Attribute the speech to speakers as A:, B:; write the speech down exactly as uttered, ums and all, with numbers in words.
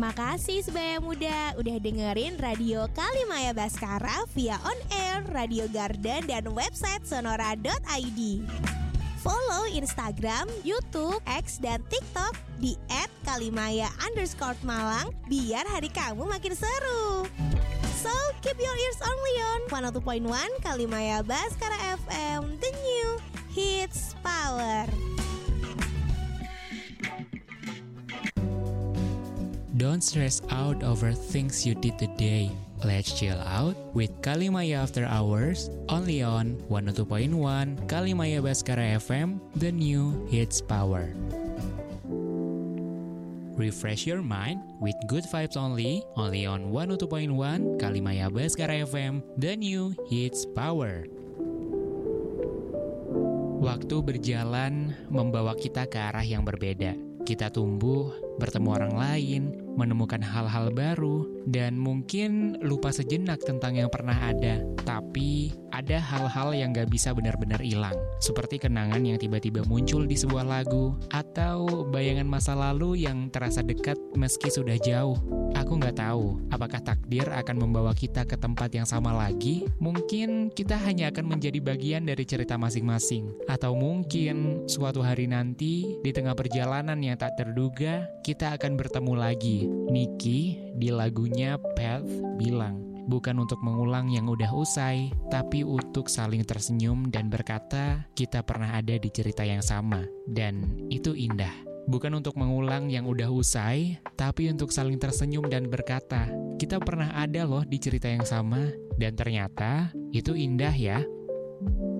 A: Makasih Sebaya Muda udah dengerin Radio Kalimaya Baskara via on air, Radio Garden, dan website sonora dot i d. Follow Instagram, YouTube, X, dan TikTok di et kalimaya underscore malang biar hari kamu makin seru. So, keep your ears only on seratus dua koma satu Kalimaya Baskara F M, the new hits power.
B: Don't stress out over things you did today. Let's chill out with Kalimaya After Hours, only on seratus dua koma satu Kalimaya Baskara F M, the new hits power. Refresh your mind with good vibes only, only on seratus dua koma satu Kalimaya Baskara F M, the new hits power. Waktu berjalan membawa kita ke arah yang berbeda. Kita tumbuh, bertemu orang lain, menemukan hal-hal baru, dan mungkin lupa sejenak tentang yang pernah ada. Tapi ada hal-hal yang gak bisa benar-benar hilang, seperti kenangan yang tiba-tiba muncul di sebuah lagu, atau bayangan masa lalu yang terasa dekat meski sudah jauh. Aku gak tahu, apakah takdir akan membawa kita ke tempat yang sama lagi? Mungkin kita hanya akan menjadi bagian dari cerita masing-masing. Atau mungkin suatu hari nanti, di tengah perjalanan yang tak terduga, kita akan bertemu lagi. Niki di lagunya Path bilang, bukan untuk mengulang yang udah usai, tapi untuk saling tersenyum dan berkata, kita pernah ada di cerita yang sama. Dan itu indah. Bukan untuk mengulang yang udah usai, tapi untuk saling tersenyum dan berkata, kita pernah ada loh di cerita yang sama. Dan ternyata, itu indah ya.